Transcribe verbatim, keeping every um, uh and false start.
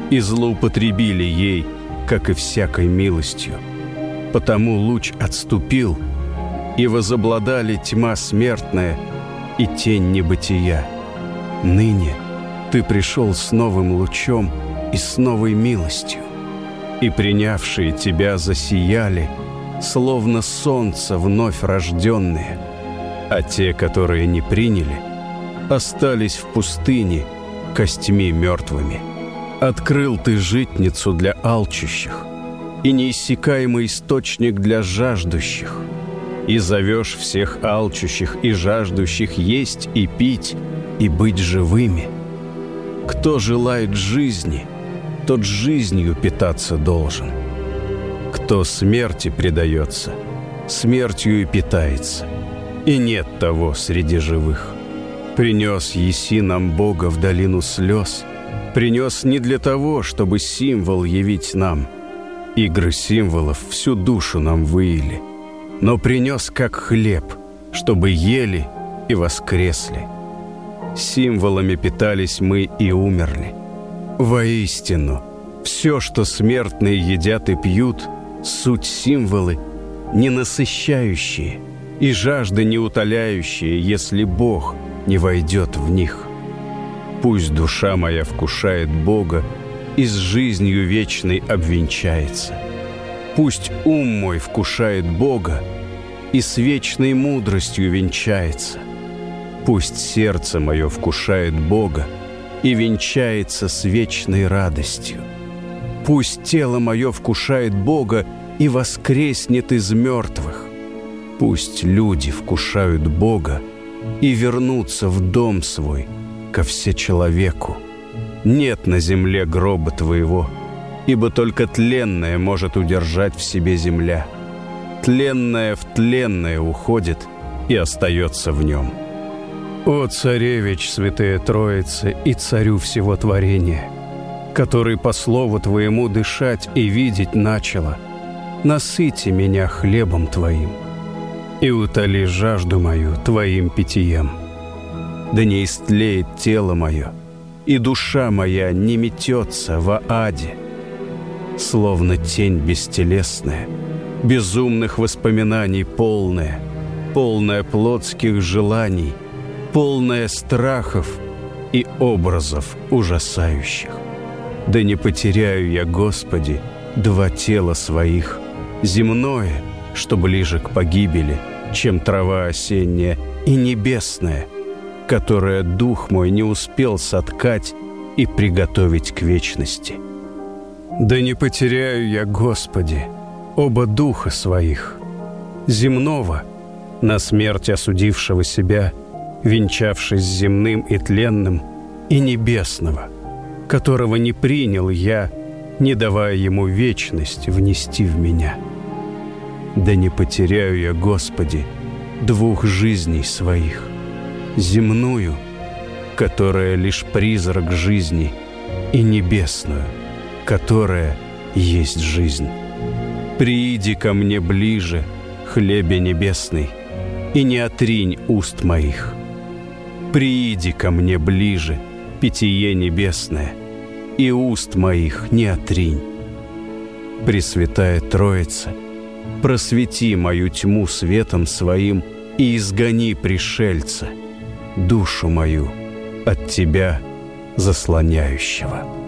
и злоупотребили ей, как и всякой милостью. Потому луч отступил, и возобладали тьма смертная и тень небытия. Ныне ты пришел с новым лучом и с новой милостью, и принявшие тебя засияли, словно солнце вновь рожденные, а те, которые не приняли, остались в пустыне костьми мертвыми. Открыл ты житницу для алчущих и неиссякаемый источник для жаждущих, и зовешь всех алчущих и жаждущих есть и пить и быть живыми. Кто желает жизни, тот жизнью питаться должен. Кто смерти предается, смертью и питается, и нет того среди живых. Принес еси нам Бога в долину слез, принес не для того, чтобы символ явить нам. Игры символов всю душу нам выили, но принес как хлеб, чтобы ели и воскресли. Символами питались мы и умерли. Воистину, все, что смертные едят и пьют, суть символы, не насыщающие и жажды не утоляющие, если Бог не войдет в них. Пусть душа моя вкушает Бога и с жизнью вечной обвенчается. Пусть ум мой вкушает Бога и с вечной мудростью венчается. Пусть сердце мое вкушает Бога и венчается с вечной радостью. Пусть тело мое вкушает Бога и воскреснет из мертвых. Пусть люди вкушают Бога и вернутся в дом свой ко всечеловеку. Нет на земле гроба твоего, ибо только тленное может удержать в себе земля. Тленное в тленное уходит и остается в нем. О, царевич, святая Троица и царю всего творения, который по слову твоему дышать и видеть начало, насыти меня хлебом твоим и утоли жажду мою твоим питьем. Да не истлеет тело мое, и душа моя не метется во аде, словно тень бестелесная, безумных воспоминаний полная, полная плотских желаний, полная страхов и образов ужасающих. Да не потеряю я, Господи, два тела своих, земное, что ближе к погибели, чем трава осенняя, и небесное, которое дух мой не успел соткать и приготовить к вечности. Да не потеряю я, Господи, оба духа своих, земного, на смерть осудившего себя, венчавшись с земным и тленным, и небесного, которого не принял я, не давая ему вечность внести в меня. Да не потеряю я, Господи, двух жизней своих, земную, которая лишь призрак жизни, и небесную, которая есть жизнь. Прииди ко мне ближе, хлебе небесный, и не отринь уст моих. Прииди ко мне ближе, питье небесное, и уст моих не отринь. Пресвятая Троица, просвети мою тьму светом своим и изгони пришельца, душу мою от Тебя заслоняющего.